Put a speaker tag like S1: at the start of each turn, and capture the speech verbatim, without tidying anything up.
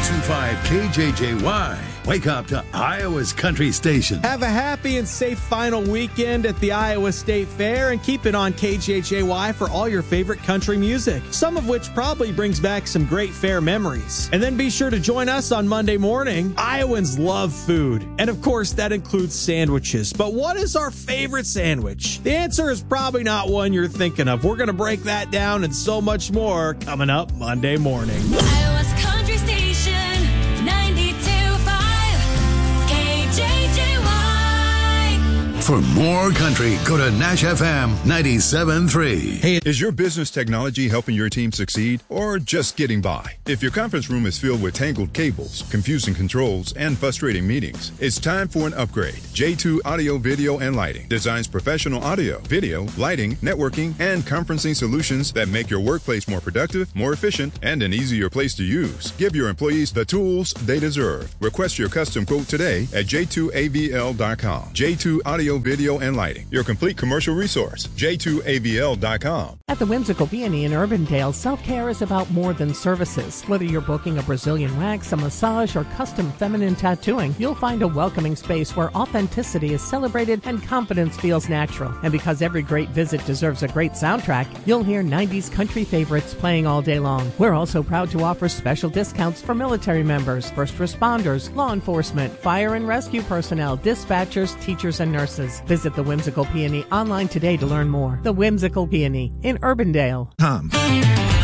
S1: two five K J J Y. Wake up to Iowa's country station.
S2: Have a happy and safe final weekend at the Iowa State Fair and keep it on K J J Y for all your favorite country music, some of which probably brings back some great fair memories. And then be sure to join us on Monday morning. Iowans love food, and of course that includes sandwiches. But what is our favorite sandwich? The answer is probably not one you're thinking of. We're going to break that down and so much more coming up Monday morning.
S3: Iowa's country station, ninety-two point five K J J Y.
S1: For more country, go to Nash F M ninety-seven point three.
S4: Hey, is your business technology helping your team succeed or just getting by? If your conference room is filled with tangled cables, confusing controls, and frustrating meetings, it's time for an upgrade. J two Audio, Video, and Lighting designs professional audio, video, lighting, networking, and conferencing solutions that make your workplace more productive, more efficient, and an easier place to use. Give your employees the tools they deserve. Request your custom quote today at J two A V L dot com. J two Audio, Video, and Lighting, your complete commercial resource. J two A V L dot com.
S5: At the Whimsical Peony in Urbandale, self-care is about more than services. Whether you're booking a Brazilian wax, a massage, or custom feminine tattooing, you'll find a welcoming space where authenticity is celebrated and confidence feels natural. And because every great visit deserves a great soundtrack, you'll hear nineties country favorites playing all day long. We're also proud to offer special discounts for military members, first responders, law enforcement, fire and rescue personnel, dispatchers, teachers, and nurses. Visit the Whimsical Peony online today to learn more. The Whimsical Peony in Urbandale.
S6: Tom.